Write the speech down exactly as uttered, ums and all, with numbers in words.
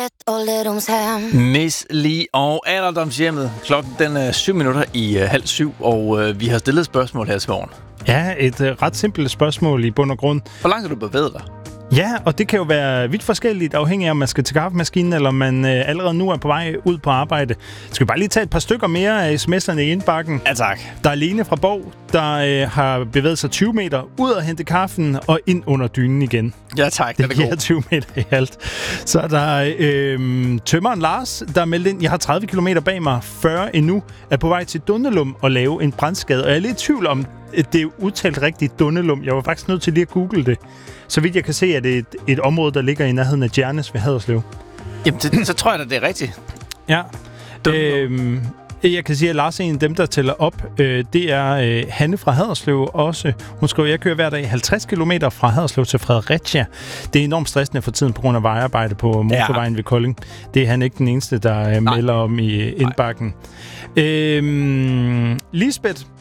alderdomshem. Miss Li og alderdomshjemmet. Klokken den er syv minutter i uh, halv syv, og uh, vi har stillet et spørgsmål her til morgen. Ja, et uh, ret simpelt spørgsmål i bund og grund. Hvor langt har du bevæget dig? Ja, og det kan jo være vidt forskelligt, afhængig af, om man skal til kaffemaskinen, eller om man øh, allerede nu er på vej ud på arbejde. Skal vi bare lige tage et par stykker mere af sms'erne i indbakken? Ja, tak. Der er Lene fra Bov, der øh, har bevæget sig tyve meter ud og hente kaffen og ind under dynen igen. Ja, tak. Det giver tyve meter i alt. Så er der øh, tømmeren Lars, der er meldt ind, jeg har tredive kilometer bag mig, fyrre endnu, er på vej til Dundelum og lave en brandskade. Og jeg er lidt i tvivl om, at det er udtalt rigtigt Dundelum. Jeg var faktisk nødt til lige at google det. Så vidt jeg kan se, at det er et, et område, der ligger i nærheden af Djernes ved Haderslev. Jamen, det, så tror jeg, at det er rigtigt. Ja. Øhm, jeg kan sige, at Lars er en af dem, der tæller op. Øh, det er øh, Hanne fra Haderslev også. Hun skriver, jeg kører hver dag halvtreds kilometer fra Haderslev til Fredericia. Det er enormt stressende for tiden på grund af vejarbejde på motorvejen ja. ved Kolding. Det er han ikke den eneste, der øh, melder om i indbakken. Øhm, Lisbeth